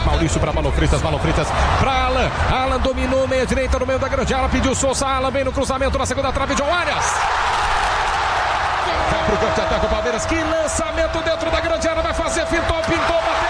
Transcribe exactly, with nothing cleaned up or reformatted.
Maurício para Balão Freitas, Balão Freitas para Alan. Alan dominou meia direita no meio da grande área, pediu Souza. Alan vem no cruzamento na segunda trave, John Arias. Vai pro canto de ataque o Palmeiras. Que lançamento dentro da grande área, vai fazer, fintou, pintou, bateu.